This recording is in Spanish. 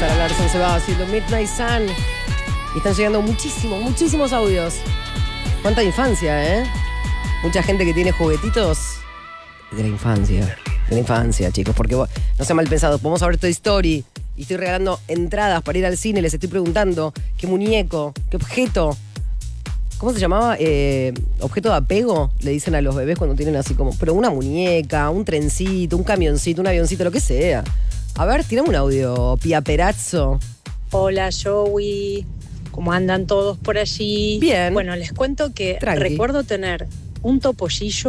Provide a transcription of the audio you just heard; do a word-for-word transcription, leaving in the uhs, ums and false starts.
Sara Larsson se va haciendo Midnight Sun. Y están llegando muchísimos, muchísimos audios. Cuánta infancia, ¿eh? Mucha gente que tiene juguetitos de la infancia. De la infancia, chicos. Porque vos, no sea mal pensado, podemos ver Toy Story y estoy regalando entradas para ir al cine. Les estoy preguntando qué muñeco, qué objeto. ¿Cómo se llamaba? Eh, objeto de apego, le dicen a los bebés cuando tienen así como... Pero una muñeca, un trencito, un camioncito, un avioncito, lo que sea. A ver, tirame un audio, Pia Perazzo. Hola, Joey. ¿Cómo andan todos por allí? Bien. Bueno, les cuento que Tranqui. recuerdo tener un topollillo